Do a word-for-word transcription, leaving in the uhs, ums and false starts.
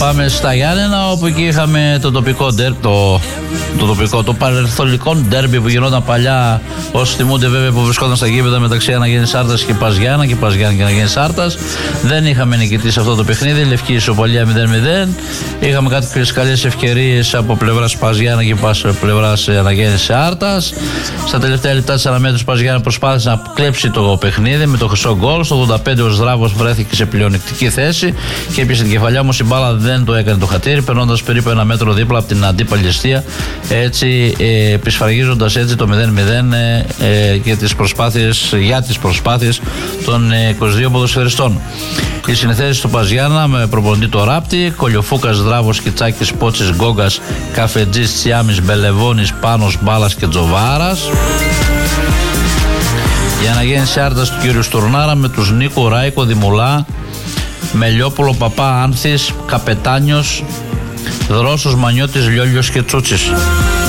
Πάμε στα Γιάννενα, όπου εκεί είχαμε το τοπικό ντέρμπι, το, το τοπικό, το παρελθοντικό ντέρμπι που γινόταν παλιά. Όσοι θυμούνται βέβαια που βρισκόταν στα γήπεδα μεταξύ Αναγέννης Άρτας και Παζιάννα και Παζιάννα και Αναγέννης Άρτας. Δεν είχαμε νικητή σε αυτό το παιχνίδι, λευκή ισοπαλία μηδέν μηδέν. Είχαμε κάποιες καλές ευκαιρίες από πλευράς Παζιάννα και πλευράς Αναγέννης Άρτας. Στα τελευταία λεπτά της αναμέτρησης Παζιάννα προσπάθησε να κλέψει το παιχνίδι με το χρυσό γκολ. Στο ογδόντα πέντε ο Σδράβος βρέθηκε σε πλεονεκτική θέση και έπιασε την κεφαλιά, όμως η μπάλα δεν το έκανε το χατήρι, περνώντας περίπου ένα μέτρο δίπλα από την αντίπαλη εστία, έτσι ε, επισφραγίζοντας έτσι το μηδέν μηδέν ε, ε, για τις προσπάθειες, για τις προσπάθειες των ε, είκοσι δύο ποδοσφαιριστών. Η συνεθέση του Παζιάννα με προπονητή το Ράπτη, Κολιοφούκας, Δράβος, Κιτσάκης, Πότσης, Γκόγκας, Καφετζής, Τσιάμις, Μπελεβόνης, Πάνος, Μπάλας και Τζοβάρας. Η Αναγέννηση Άρτας του κ. Στουρνάρα με τους Νίκο, Ράικο, Δημουλά, Μελιόπουλο, Παπά, Άνθης, Καπετάνιος, Δρόσος, Μανιώτης, Λιόλιος και Τσούτσης.